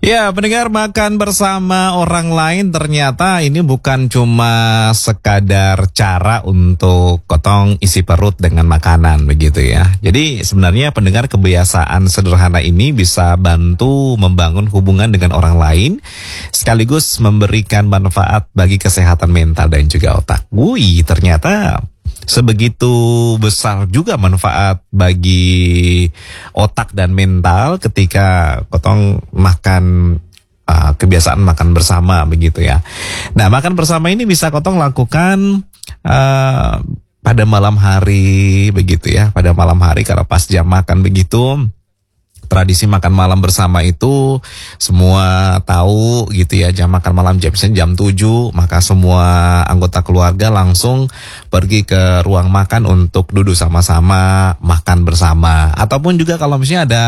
Ya, pendengar, makan bersama orang lain ternyata ini bukan cuma sekadar cara untuk potong isi perut dengan makanan begitu ya. Jadi sebenarnya pendengar, kebiasaan sederhana ini bisa bantu membangun hubungan dengan orang lain sekaligus memberikan manfaat bagi kesehatan mental dan juga otak. Wih, ternyata sebegitu besar juga manfaat bagi otak dan mental ketika potong makan, kebiasaan makan bersama begitu ya. Nah, makan bersama ini bisa Kotong lakukan pada malam hari begitu ya. Pada malam hari kalau pas jam makan begitu. Tradisi makan malam bersama itu semua tahu gitu ya, jam makan malam misalnya jam 7, maka semua anggota keluarga langsung pergi ke ruang makan untuk duduk sama-sama makan bersama. Ataupun juga kalau misalnya ada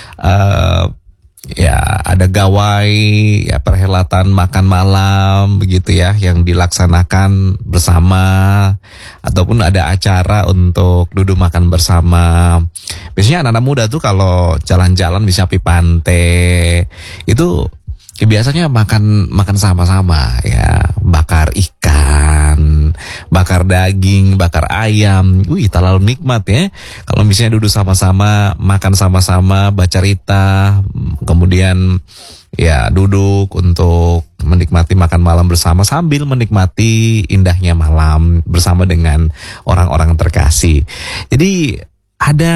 ada gawai ya, perhelatan makan malam begitu ya yang dilaksanakan bersama, ataupun ada acara untuk duduk makan bersama. Biasanya anak-anak muda tuh kalau jalan-jalan bisa di pantai itu biasanya makan sama-sama ya, bakar ikan, bakar daging, bakar ayam. Wih, terlalu nikmat ya. Kalau misalnya duduk sama-sama, makan sama-sama, baca cerita, kemudian ya duduk untuk menikmati makan malam bersama sambil menikmati indahnya malam bersama dengan orang-orang terkasih. Jadi ada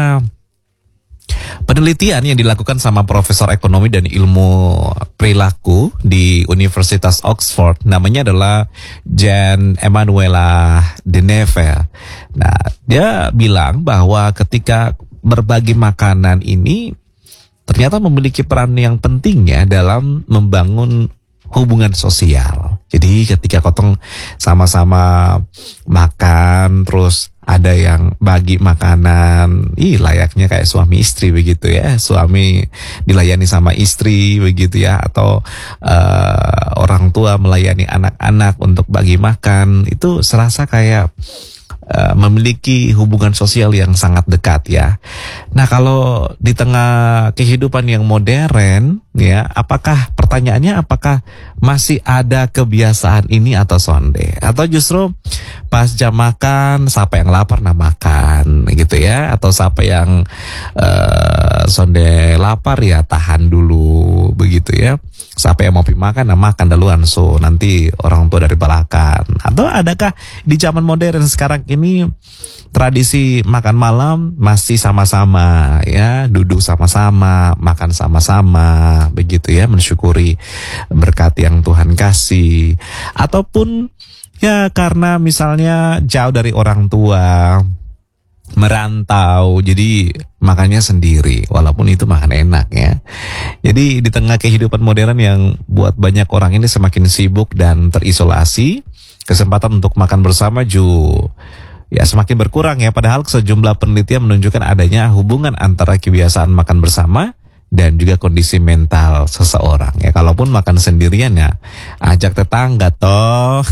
penelitian yang dilakukan sama Profesor Ekonomi dan Ilmu Perilaku di Universitas Oxford, namanya adalah Jan Emanuela De Neve. Nah, dia bilang bahwa ketika berbagi makanan ini ternyata memiliki peran yang penting ya dalam membangun hubungan sosial. Jadi ketika Kotong sama-sama makan, terus ada yang bagi makanan, layaknya kayak suami istri begitu ya. Suami dilayani sama istri begitu ya, atau orang tua melayani anak-anak untuk bagi makan. Itu serasa kayak memiliki hubungan sosial yang sangat dekat ya. Nah, kalau di tengah kehidupan yang modern ya, pertanyaannya apakah masih ada kebiasaan ini atau sonde? Atau justru pas jam makan siapa yang lapar makan gitu ya, atau siapa yang sonde lapar ya tahan dulu begitu ya. Siapa yang mau makan makan duluan, so nanti orang tua dari belakang. Atau adakah di zaman modern sekarang ini tradisi makan malam masih sama-sama ya, duduk sama-sama, makan sama-sama begitu ya, mensyukuri berkat yang Tuhan kasih. Ataupun ya karena misalnya jauh dari orang tua, merantau, jadi makannya sendiri, walaupun itu makan enak ya. Jadi di tengah kehidupan modern yang buat banyak orang ini semakin sibuk dan terisolasi, kesempatan untuk makan bersama ya semakin berkurang ya. Padahal sejumlah penelitian menunjukkan adanya hubungan antara kebiasaan makan bersama dan juga kondisi mental seseorang ya. Kalaupun makan sendirian ya, ajak tetangga toh.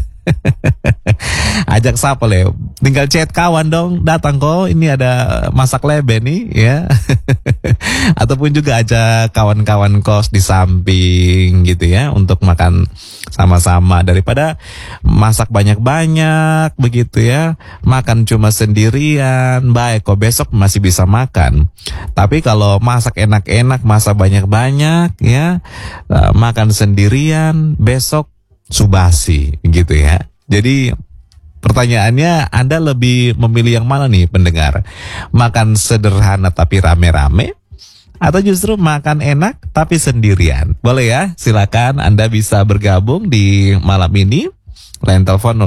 Ajak siapa le? Tinggal chat kawan dong, datang kok ini ada masak lebe nih ya. Ataupun juga ajak kawan-kawan kos di samping gitu ya untuk makan sama-sama, daripada masak banyak-banyak begitu ya. Makan cuma sendirian, baik kok besok masih bisa makan. Tapi kalau masak enak-enak, masak banyak-banyak ya, makan sendirian, besok subasi gitu ya. Jadi pertanyaannya, Anda lebih memilih yang mana nih pendengar? Makan sederhana tapi rame-rame, atau justru makan enak tapi sendirian? Boleh ya, silakan Anda bisa bergabung di malam ini. Line telepon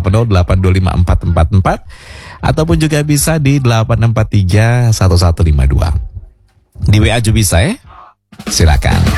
0380825444, ataupun juga bisa di 8631152. Di WA juga bisa ya. Silakan.